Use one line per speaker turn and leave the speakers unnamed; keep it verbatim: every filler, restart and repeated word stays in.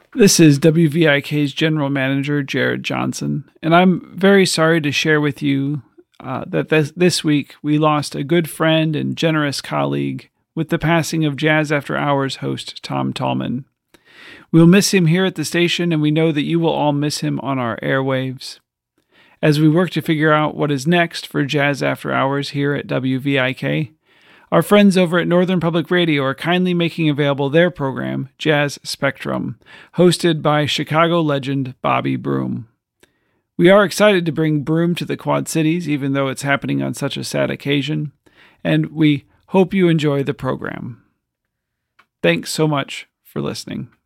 This is W V I K's General Manager, Jared Johnson, and I'm very sorry to share with you uh, that this, this week we lost a good friend and generous colleague with the passing of Jazz After Hours host Tom Tallman. We'll miss him here at the station, and we know that you will all miss him on our airwaves. As we work to figure out what is next for Jazz After Hours here at W V I K, our friends over at Northern Public Radio are kindly making available their program, Jazz Spectrum, hosted by Chicago legend Bobby Broom. We are excited to bring Broom to the Quad Cities, even though it's happening on such a sad occasion, and we hope you enjoy the program. Thanks so much for listening.